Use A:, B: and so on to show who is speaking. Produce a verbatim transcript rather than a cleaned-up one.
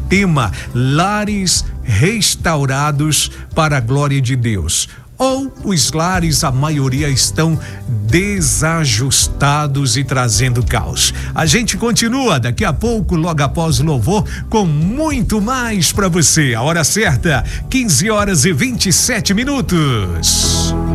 A: tema Lares Restaurados para a Glória de Deus. Ou os lares, a maioria estão desajustados e trazendo caos. A gente continua daqui a pouco, logo após o louvor, com muito mais para você. A hora certa, quinze horas e vinte e sete minutos.